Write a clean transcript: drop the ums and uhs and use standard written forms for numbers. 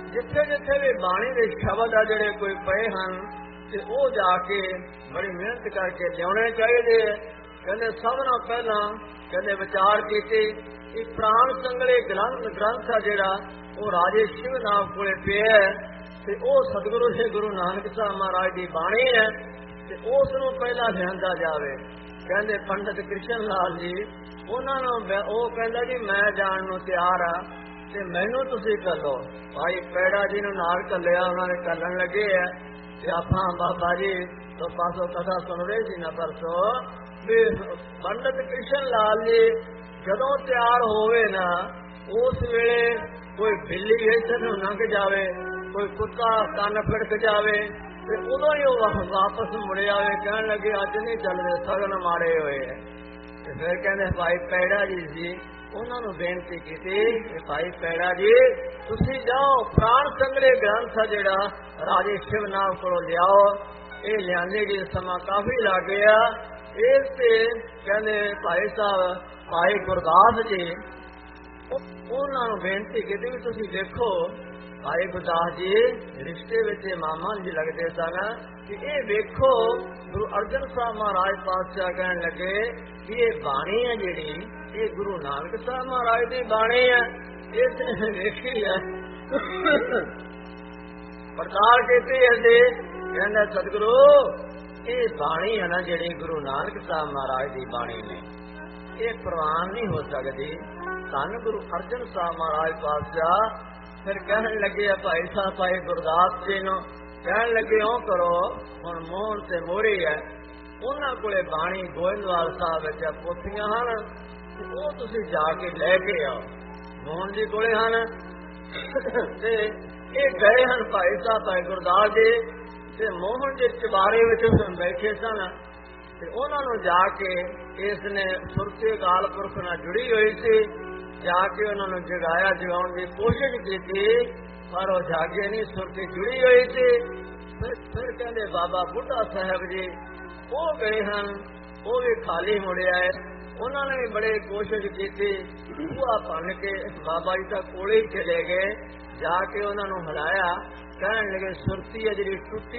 जिथे जिथे भी बाणी के शब्द आ जिहड़े कोई पए हन ते ओ जाके बड़ी मेहनत करके लियाने चाहिए। कहते सब नाल पहला कहते विचार कीते कि प्राण संगले ग्रंथ आ जिहड़ा वो राजे शिव नाम कोले पिया ते ओ सतगुरु श्री गुरु नानक साहब महाराज की बाणी है ते उस नूं पहला लिआंदा जावे। कहते पंडित कृष्ण लाल जी उन्होंने वो कहता जी मैं जान नूं तैयार आ ते मैनू तुसीं कलो। भाई पैड़ा जी नूं नाल घल्लिया, उन्होंने कलन लगे है ते आपां बाबा जी तो पासों कथा सुन रहे सी ना परसों भी पंडित कृष्ण लाल जी जदों तैयार होवे ना उस वेले कोई बिल्ली इधर नूं लंघ जावे, कोई कुत्ता कन फिड़क जावे ते उदों ही वापस मुड़े आवे, कहण लगे अज नहीं चलदे सगन माड़े होए है। ते फिर कहंदे भाई पैड़ा जी सी उन्होंने बेनती की भाई पैड़ा जी तुसी जाओ प्राण संगले ग्रंथ आ जिहड़ा राजे शिव नाम को लियाओ। ये लियाने की समा काफी लग गया। इस ते कहंदे भाई साहब भाई गुरदास जी उन्होंने बेनती की भी तुसी देखो भाई गुरदास जी रिश्ते विच मामा जी लगते सन कि ये वेखो गुरु अर्जन साहब महाराज पातशाह कहन लगे कि ये बाणी है जिहड़ी ये गुरु नानक साहब महाराज की बाणी है। ये देखी है पड़ताल की कहना सतगुरु ये बाणी है ना जिहड़ी गुरु नानक साहब महाराज की बाणी ने ये प्रवान नहीं हो सकती। धन गुरु अर्जन साहब महाराज पातशाह फिर कहन लगे भाई साहब भाई गुरदास जी नूं कहन लगे ओ करो हुण मोहन से मोहरी है उन्हां कोले बाणी गोविंदवाल साहब विच पोथियां हन वो तुसीं जाके लैके आओ। मोहन जी कोले हन ते ये गए हन भाई साहब भाई गुरदास जी ते मोहन जी चबारे विच बैठे सन ते उन्हां नूं जाके इसने सुरती अकाल पुरख नाल जुड़ी हुई सी जाके उन्होंने जगाया जगाने की कोशिश की पर वो जागे नहीं, सुरती जुड़ी हुई थी। फिर कहते बाबा बुढ़ा साहब जी वो गए हैं वो भी खाली मुड़िया है। उन्होंने भी बड़ी कोशिश की बुआ भन के बाबा जी तक कोले ही चले गए। जाके उन्होंने हिलाया कहन लगे सुरती है जी टुटी